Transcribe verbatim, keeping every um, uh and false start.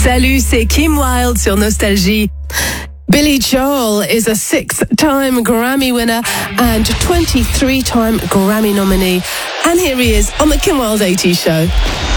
Salut, c'est Kim Wilde sur Nostalgie. Billy Joel is a six-time Grammy winner and twenty-three-time Grammy nominee. And here he is on the Kim Wilde eighties Show.